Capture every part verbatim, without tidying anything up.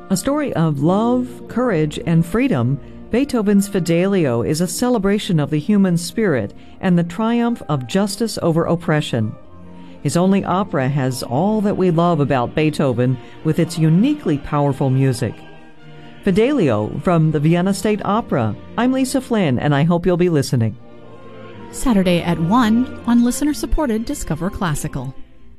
A story of love, courage, and freedom, Beethoven's Fidelio is a celebration of the human spirit and the triumph of justice over oppression. His only opera has all that we love about Beethoven with its uniquely powerful music. Fidelio from the Vienna State Opera. I'm Lisa Flynn, and I hope you'll be listening. Saturday at one on listener-supported Discover Classical.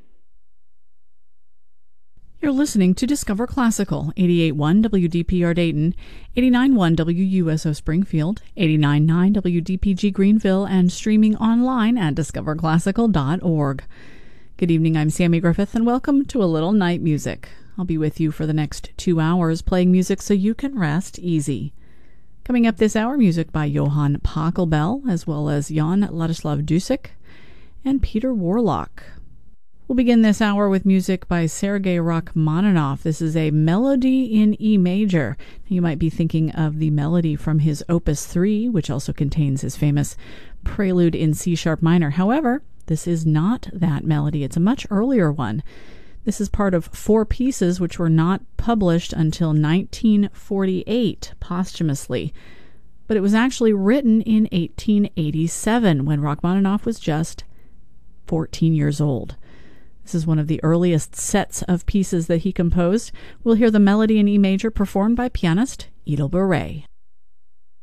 You're listening to Discover Classical, eighty-eight point one W D P R Dayton, eighty-nine point one W U S O Springfield, eighty-nine point nine W D P G Greenville, and streaming online at discover classical dot org. Good evening, I'm Sammy Griffith, and welcome to A Little Night Music. I'll be with you for the next two hours playing music so you can rest easy. Coming up this hour, music by Johann Pachelbel, as well as Jan Ladislav Dussek and Peter Warlock. We'll begin this hour with music by Sergei Rachmaninoff. This is a melody in E major. You might be thinking of the melody from his Opus three, which also contains his famous Prelude in C sharp minor. However, this is not that melody. It's a much earlier one. This is part of four pieces which were not published until nineteen forty-eight posthumously. But it was actually written in eighteen eighty-seven when Rachmaninoff was just fourteen years old. This is one of the earliest sets of pieces that he composed. We'll hear the melody in E major performed by pianist Idel Beret.